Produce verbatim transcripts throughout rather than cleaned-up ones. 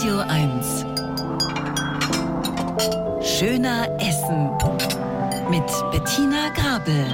Radio eins. Schöner Essen mit Bettina Grabel.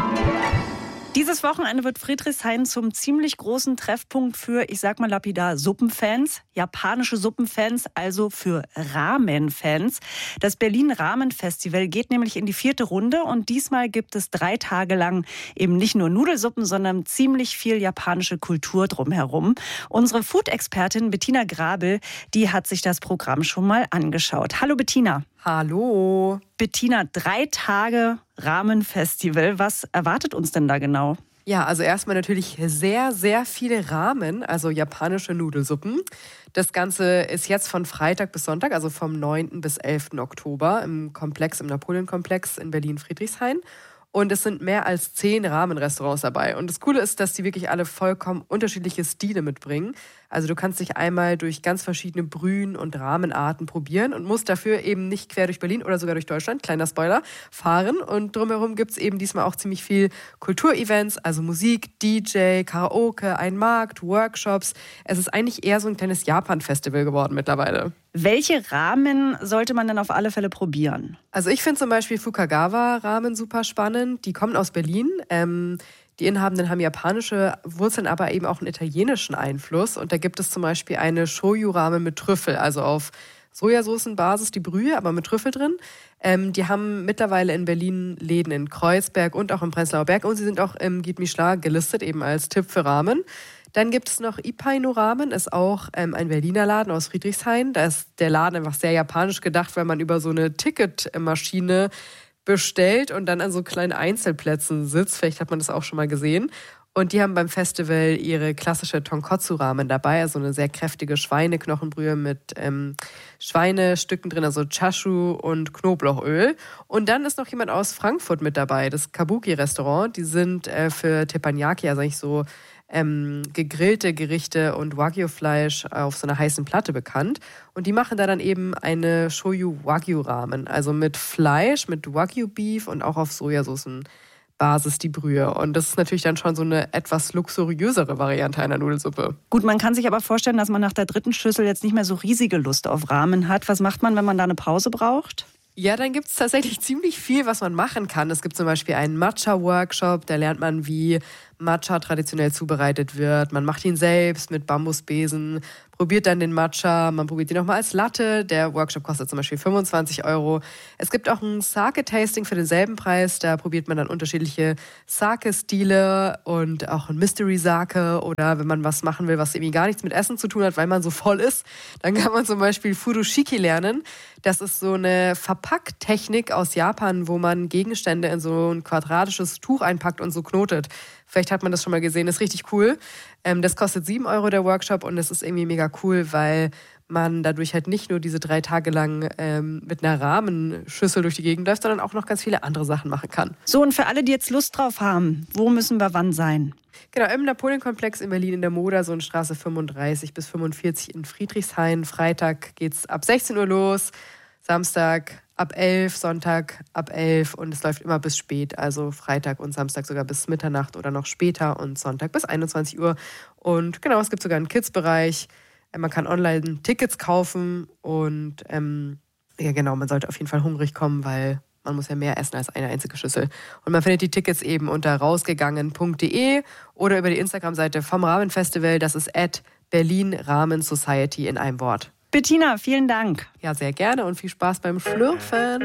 Dieses Wochenende wird Friedrichshain zum ziemlich großen Treffpunkt für, ich sag mal lapidar, Suppenfans, japanische Suppenfans, also für Ramen-Fans. Das Berlin Ramen Festival geht nämlich in die vierte Runde und diesmal gibt es drei Tage lang eben nicht nur Nudelsuppen, sondern ziemlich viel japanische Kultur drumherum. Unsere Food-Expertin Bettina Grabel, die hat sich das Programm schon mal angeschaut. Hallo Bettina. Hallo. Bettina, drei Tage Ramen-Festival. Was erwartet uns denn da genau? Ja, also erstmal natürlich sehr, sehr viele Ramen, also japanische Nudelsuppen. Das Ganze ist jetzt von Freitag bis Sonntag, also vom neunten bis elften Oktober im Komplex, im Napoleon-Komplex in Berlin-Friedrichshain. Und es sind mehr als zehn Ramen-Restaurants dabei. Und das Coole ist, dass die wirklich alle vollkommen unterschiedliche Stile mitbringen. Also du kannst dich einmal durch ganz verschiedene Brühen- und Rahmenarten probieren und musst dafür eben nicht quer durch Berlin oder sogar durch Deutschland, kleiner Spoiler, fahren. Und drumherum gibt es eben diesmal auch ziemlich viel Kulturevents, also Musik, D J, Karaoke, ein Markt, Workshops. Es ist eigentlich eher so ein kleines Japan-Festival geworden mittlerweile. Welche Ramen sollte man denn auf alle Fälle probieren? Also ich finde zum Beispiel Fukagawa-Ramen super spannend. Die kommen aus Berlin. Ähm, die Inhabenden haben japanische Wurzeln, aber eben auch einen italienischen Einfluss. Und da gibt es zum Beispiel eine Shoyu-Ramen mit Trüffel, also auf Sojasoßenbasis, die Brühe, aber mit Trüffel drin. Ähm, die haben mittlerweile in Berlin Läden in Kreuzberg und auch im Prenzlauer Berg. Und sie sind auch im Guide Michelin gelistet, eben als Tipp für Ramen. Dann gibt es noch Ippai no Ramen, ist auch ähm, ein Berliner Laden aus Friedrichshain. Da ist der Laden einfach sehr japanisch gedacht, weil man über so eine Ticketmaschine bestellt und dann an so kleinen Einzelplätzen sitzt. Vielleicht hat man das auch schon mal gesehen. Und die haben beim Festival ihre klassische Tonkotsu-Ramen dabei, also eine sehr kräftige Schweineknochenbrühe mit ähm, Schweinestücken drin, also Chashu und Knoblauchöl. Und dann ist noch jemand aus Frankfurt mit dabei, das Kabuki-Restaurant. Die sind äh, für Teppanyaki, also eigentlich so ähm, gegrillte Gerichte und Wagyu-Fleisch auf so einer heißen Platte bekannt. Und die machen da dann eben eine Shoyu-Wagyu-Ramen, also mit Fleisch, mit Wagyu-Beef und auch auf Sojasoßen. Basis die Brühe. Und das ist natürlich dann schon so eine etwas luxuriösere Variante einer Nudelsuppe. Gut, man kann sich aber vorstellen, dass man nach der dritten Schüssel jetzt nicht mehr so riesige Lust auf Ramen hat. Was macht man, wenn man da eine Pause braucht? Ja, dann gibt es tatsächlich ziemlich viel, was man machen kann. Es gibt zum Beispiel einen Matcha-Workshop, da lernt man, wie Matcha traditionell zubereitet wird. Man macht ihn selbst mit Bambusbesen, probiert dann den Matcha, man probiert ihn nochmal als Latte. Der Workshop kostet zum Beispiel fünfundzwanzig Euro. Es gibt auch ein Sake-Tasting für denselben Preis. Da probiert man dann unterschiedliche Sake-Stile und auch ein Mystery-Sake. Oder wenn man was machen will, was irgendwie gar nichts mit Essen zu tun hat, weil man so voll ist, dann kann man zum Beispiel Furushiki lernen. Das ist so eine Verpacktechnik aus Japan, wo man Gegenstände in so ein quadratisches Tuch einpackt und so knotet. Vielleicht hat man das schon mal gesehen, das ist richtig cool. Ähm, das kostet sieben Euro der Workshop und das ist irgendwie mega cool, weil man dadurch halt nicht nur diese drei Tage lang ähm, mit einer Rahmenschüssel durch die Gegend läuft, sondern auch noch ganz viele andere Sachen machen kann. So, und für alle, die jetzt Lust drauf haben, wo müssen wir wann sein? Genau, im Napoleon-Komplex in Berlin in der Modersohnstraße fünfunddreißig bis fünfundvierzig in Friedrichshain. Freitag geht's ab sechzehn Uhr los, Samstag ab elf, Sonntag ab elf und es läuft immer bis spät, also Freitag und Samstag sogar bis Mitternacht oder noch später und Sonntag bis einundzwanzig Uhr. Und genau, es gibt sogar einen Kids-Bereich, man kann online Tickets kaufen und ähm, ja genau, man sollte auf jeden Fall hungrig kommen, weil man muss ja mehr essen als eine einzige Schüssel. Und man findet die Tickets eben unter rausgegangen punkt de oder über die Instagram-Seite vom Ramen Festival, das ist at Berlin Ramen Society in einem Wort. Bettina, vielen Dank. Ja, sehr gerne und viel Spaß beim Schlürfen.